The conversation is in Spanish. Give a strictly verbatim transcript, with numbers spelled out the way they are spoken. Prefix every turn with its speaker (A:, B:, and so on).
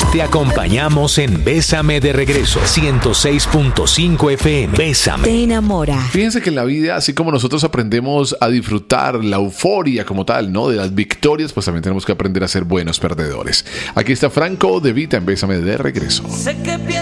A: Te acompañamos en Bésame de Regreso, ciento seis punto cinco F M. Bésame.
B: Te enamora.
C: Fíjense que en la vida, así como nosotros aprendemos a disfrutar la euforia como tal, ¿no? De las victorias, pues también tenemos que aprender a ser buenos perdedores. Aquí está Franco De Vita en Bésame de Regreso.